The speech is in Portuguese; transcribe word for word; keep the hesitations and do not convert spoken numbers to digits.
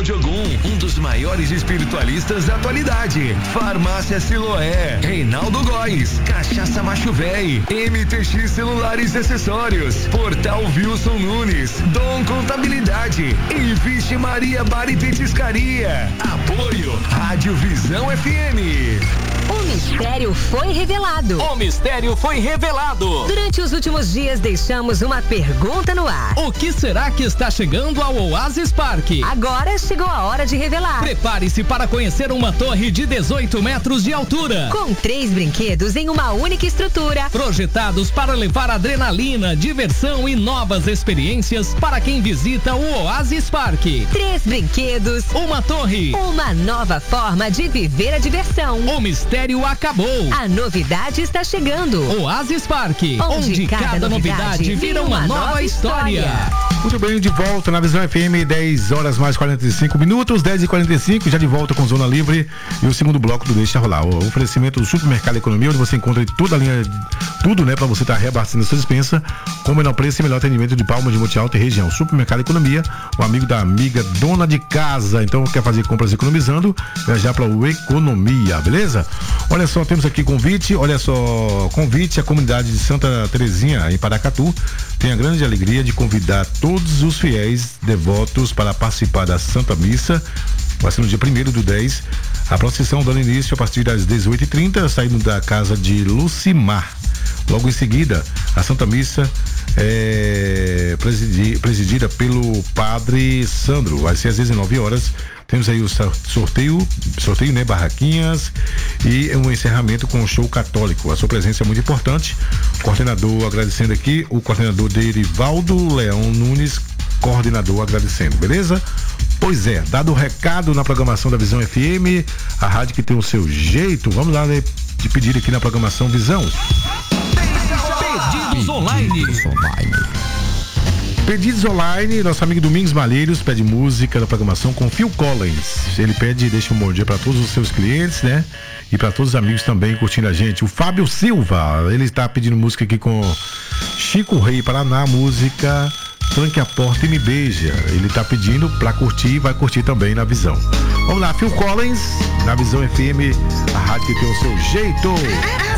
Cláudio Ogum, um dos maiores espiritualistas da atualidade. Farmácia Siloé, Reinaldo Góes, Cachaça Macho Véi, M T X Celulares e Acessórios, Portal Wilson Nunes, Dom Contabilidade e Vixe Maria Bar e Petiscaria. Apoio Rádio Visão F M. O mistério foi revelado. O mistério foi revelado. Durante os últimos dias deixamos uma pergunta no ar. O que será que está chegando ao Oasis Parque? Agora chegou a hora de revelar. Prepare-se para conhecer uma torre de dezoito metros de altura. Com três brinquedos em uma única estrutura. Projetados para levar adrenalina, diversão e novas experiências para quem visita o Oasis Parque. Três brinquedos. Uma torre. Uma nova forma de viver a diversão. O mistério acabou. A novidade está chegando. Oasis Parque, onde, onde cada, cada novidade vira uma, uma nova história. história. Muito bem, de volta na Visão F M, dez horas mais quarenta e cinco minutos, dez e quarenta e cinco, já de volta com Zona Livre e o segundo bloco do Deixa Rolar. O oferecimento do Supermercado Economia, onde você encontra toda a linha, tudo, né, para você estar tá reabastecendo a sua dispensa, com o menor preço e melhor atendimento de Palmas de Monte Alto e região. Supermercado Economia, o amigo da amiga dona de casa. Então, quer fazer compras economizando, viajar para o Economia, beleza? Olha só, temos aqui convite, olha só, convite à comunidade de Santa Terezinha, em Paracatu, tem a grande alegria de convidar todos os fiéis devotos para participar da Santa Missa. Vai ser no dia primeiro do dez. A procissão dando início a partir das dezoito e trinta, saindo da casa de Lucimar. Logo em seguida, a Santa Missa é presidi, presidida pelo Padre Sandro. Vai ser às dezenove horas. Temos aí o sorteio, sorteio, né, barraquinhas e um encerramento com o show católico. A sua presença é muito importante. O coordenador agradecendo aqui, o coordenador Derivaldo Leão Nunes, coordenador agradecendo, beleza? Pois é, dado o recado na programação da Visão F M, a rádio que tem o seu jeito, vamos lá, né, de pedir aqui na programação Visão. Pedidos online. Pedidos online. Pedidos online, nosso amigo Domingos Malheiros pede música da programação com Phil Collins. Ele pede e deixa um bom dia para todos os seus clientes, né? E para todos os amigos também curtindo a gente. O Fábio Silva, ele está pedindo música aqui com Chico Rei Paraná, música Tranque a Porta e Me Beija. Ele está pedindo para curtir e vai curtir também na Visão. Vamos lá, Phil Collins, na Visão F M, a rádio que tem o seu jeito.